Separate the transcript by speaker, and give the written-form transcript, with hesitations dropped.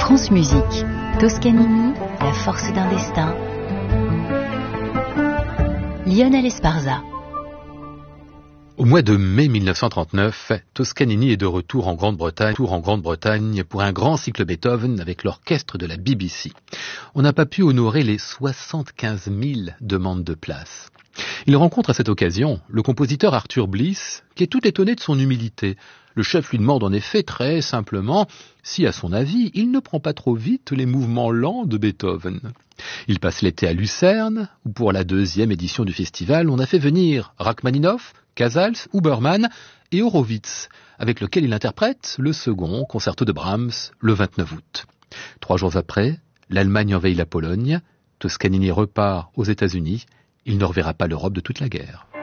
Speaker 1: France Musique, Toscanini, la force d'un destin. Lionel Esparza.
Speaker 2: Au mois de mai 1939, Toscanini est de retour en Grande-Bretagne pour un grand cycle Beethoven avec l'orchestre de la BBC. On n'a pas pu honorer les 75 000 demandes de place. Il rencontre à cette occasion le compositeur Arthur Bliss, qui est tout étonné de son humilité. Le chef lui demande en effet très simplement si, à son avis, il ne prend pas trop vite les mouvements lents de Beethoven. Il passe l'été à Lucerne, où pour la 2e édition du festival, on a fait venir Rachmaninoff, Casals, Huberman et Horowitz, avec lequel il interprète le second concerto de Brahms le 29 août. 3 jours après, l'Allemagne envahit la Pologne, Toscanini repart aux États-Unis, il ne reverra pas l'Europe de toute la guerre.